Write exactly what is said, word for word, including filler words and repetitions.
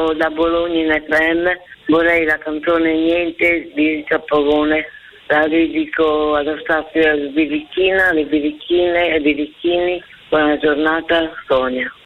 chiamo da Bologna in F M, vorrei la canzone Niente di Capone. La dedico allo staff di Birichina, le Birichine e Birichini. Buona giornata, Sonia.